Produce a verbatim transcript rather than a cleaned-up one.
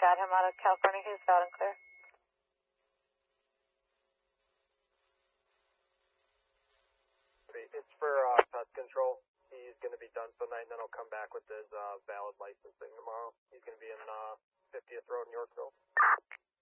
got him out of California. He's loud and clear. It's for uh, pest control. He's going to be done for the night, and then he'll come back with his uh, valid licensing tomorrow. He's going to be in uh, fiftieth Road in Yorkville.